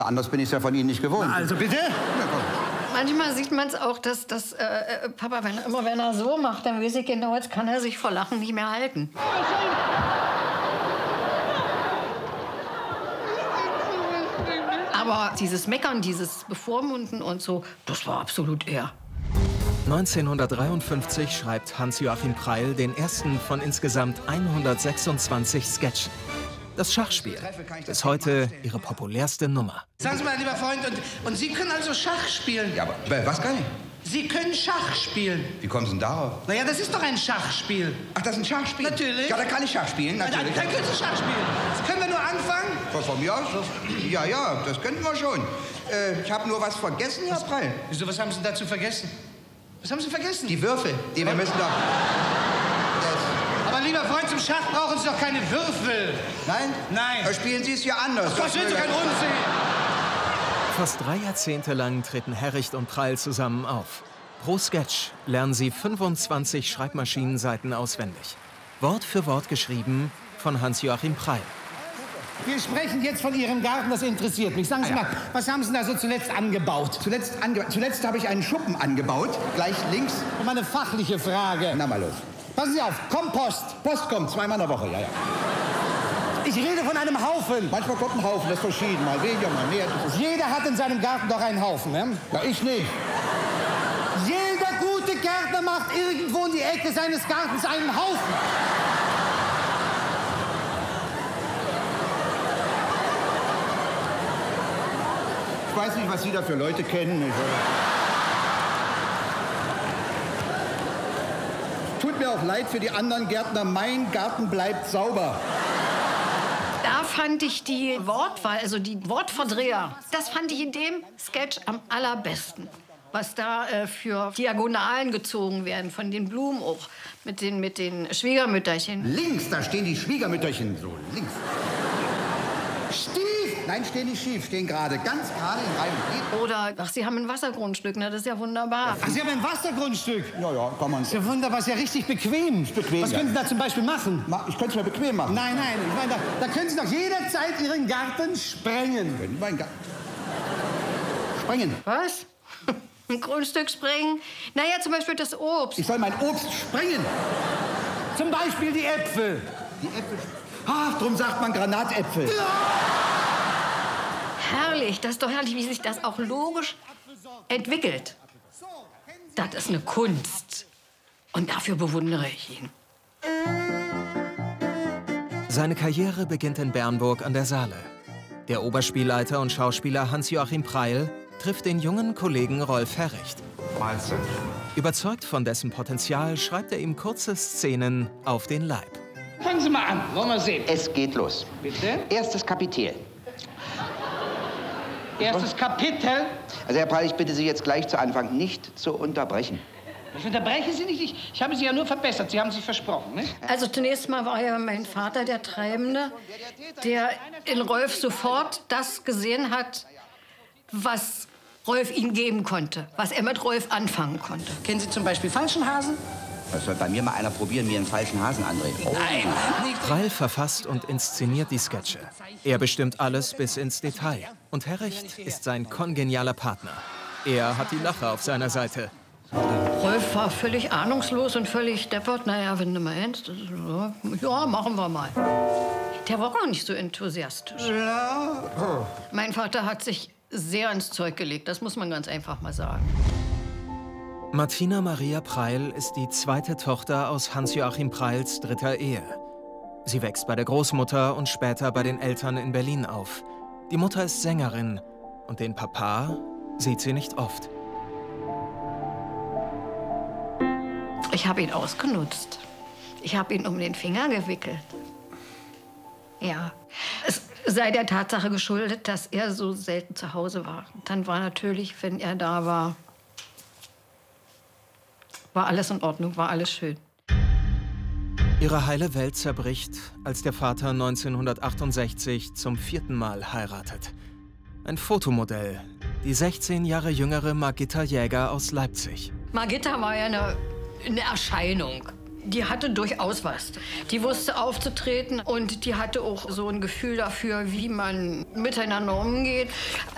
Anders bin ich es ja von Ihnen nicht gewohnt. Na, also bitte? Manchmal sieht man es auch, dass Papa, wenn er so macht, dann weiß ich genau, jetzt kann er sich vor Lachen nicht mehr halten. Aber dieses Meckern, dieses Bevormunden und so, das war absolut er. 1953 schreibt Hans-Joachim Preil den ersten von insgesamt 126 Sketchen. Das Schachspiel, bis heute ihre populärste Nummer. Sagen Sie mal, lieber Freund, und Sie können also Schach spielen? Ja, aber was kann ich? Sie können Schach spielen. Wie kommen Sie denn darauf? Naja, das ist doch ein Schachspiel. Ach, das ist ein Schachspiel? Natürlich. Ja, da kann ich Schach spielen, natürlich. Dann können Sie Schach spielen. Das können wir nur anfangen? Von mir aus? Ja, das könnten wir schon. Ich habe nur was vergessen, Herr Preil. Wieso, was haben Sie dazu vergessen? Was haben Sie vergessen? Die Würfel, wir müssen doch... Aber lieber Freund, zum Schach brauchen Sie doch keine Würfel. Nein? Nein. Da spielen Sie es ja anders. Das ist doch kein Unsinn. Fast 3 Jahrzehnte lang treten Herricht und Preil zusammen auf. Pro Sketch lernen sie 25 Schreibmaschinenseiten auswendig. Wort für Wort geschrieben von Hans-Joachim Preil. Wir sprechen jetzt von Ihrem Garten, das interessiert mich. Sagen Sie mal, was haben Sie da so zuletzt angebaut? Zuletzt habe ich einen Schuppen angebaut, gleich links. Und mal eine fachliche Frage. Na, mal los. Passen Sie auf, Kompost. Post kommt, 2-mal in der Woche, ja. Ich rede von einem Haufen. Manchmal kommt ein Haufen, das ist verschieden, mal weniger, mal mehr. Jeder hat in seinem Garten doch einen Haufen, ne? Ja, ich nicht. Jeder gute Gärtner macht irgendwo in die Ecke seines Gartens einen Haufen. Ich weiß nicht, was Sie da für Leute kennen. Tut mir auch leid für die anderen Gärtner, mein Garten bleibt sauber. Da fand ich die Wortwahl, also die Wortverdreher, das fand ich in dem Sketch am allerbesten. Was da für Diagonalen gezogen werden, von den Blumen auch, mit den Schwiegermütterchen. Links, da stehen die Schwiegermütterchen, so links. Stief! Nein, stehen nicht schief, stehen gerade, ganz gerade in Reihe und Glied. Oder, ach, Sie haben ein Wassergrundstück, ne? Das ist ja wunderbar. Ach, Sie haben ein Wassergrundstück. Ja, kann man. Ist ja wunderbar, ist ja richtig bequem. Bequem, was können Sie da zum Beispiel machen? Ich könnte es mir bequem machen. Nein, ich meine, da können Sie doch jederzeit Ihren Garten sprengen. Können meinen Garten sprengen. Was? Ein Grundstück sprengen? Naja, zum Beispiel das Obst. Ich soll mein Obst sprengen. Zum Beispiel die Äpfel. Die Äpfel? Ach, drum sagt man Granatäpfel. Ja. Herrlich, das ist doch herrlich, wie sich das auch logisch entwickelt. Das ist eine Kunst. Und dafür bewundere ich ihn. Seine Karriere beginnt in Bernburg an der Saale. Der Oberspielleiter und Schauspieler Hans-Joachim Preil trifft den jungen Kollegen Rolf Herricht. Meinst du? Überzeugt von dessen Potenzial schreibt er ihm kurze Szenen auf den Leib. Fangen Sie mal an, wollen wir sehen. Es geht los. Bitte? Erstes Kapitel. Erstes Kapitel. Also, Herr Preil, ich bitte Sie jetzt gleich zu Anfang nicht zu unterbrechen. Ich unterbreche Sie nicht. Ich habe Sie ja nur verbessert. Sie haben sich versprochen, nicht? Also zunächst mal war ja mein Vater der Treibende, der in Rolf sofort das gesehen hat, was Rolf ihm geben konnte, was er mit Rolf anfangen konnte. Kennen Sie zum Beispiel Falschenhasen? Das soll bei mir mal einer probieren, mir einen falschen Hasen andrehen. Oh. Nein. Preil verfasst und inszeniert die Sketche. Er bestimmt alles bis ins Detail. Und Herricht ist sein kongenialer Partner. Er hat die Lacher auf seiner Seite. Rolf war völlig ahnungslos und völlig deppert. Naja, wenn du meinst, ja, machen wir mal. Der war auch nicht so enthusiastisch. Ja. Mein Vater hat sich sehr ins Zeug gelegt, das muss man ganz einfach mal sagen. Martina Maria Preil ist die zweite Tochter aus Hans-Joachim Preils dritter Ehe. Sie wächst bei der Großmutter und später bei den Eltern in Berlin auf. Die Mutter ist Sängerin und den Papa sieht sie nicht oft. Ich habe ihn ausgenutzt. Ich habe ihn um den Finger gewickelt. Ja, es sei der Tatsache geschuldet, dass er so selten zu Hause war. Dann war natürlich, wenn er da war, war alles in Ordnung, war alles schön. Ihre heile Welt zerbricht, als der Vater 1968 zum 4. Mal heiratet. Ein Fotomodell, die 16 Jahre jüngere Margitta Jäger aus Leipzig. Margitta war ja eine Erscheinung. Die hatte durchaus was. Die wusste aufzutreten und die hatte auch so ein Gefühl dafür, wie man miteinander umgeht.